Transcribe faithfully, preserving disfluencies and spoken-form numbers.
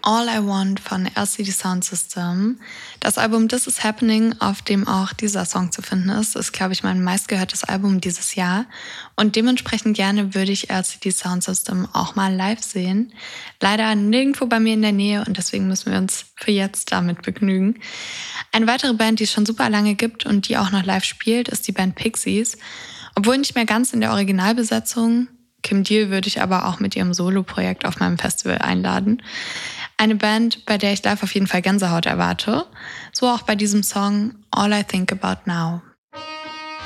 All I Want von L C D Sound System. Das Album This Is Happening, auf dem auch dieser Song zu finden ist, ist, glaube ich, mein meistgehörtes Album dieses Jahr. Und dementsprechend gerne würde ich L C D Sound System auch mal live sehen. Leider nirgendwo bei mir in der Nähe und deswegen müssen wir uns für jetzt damit begnügen. Eine weitere Band, die es schon super lange gibt und die auch noch live spielt, ist die Band Pixies. Obwohl nicht mehr ganz in der Originalbesetzung. Kim Deal würde ich aber auch mit ihrem Solo-Projekt auf meinem Festival einladen. Eine Band, bei der ich live auf jeden Fall Gänsehaut erwarte. So auch bei diesem Song All I Think About Now.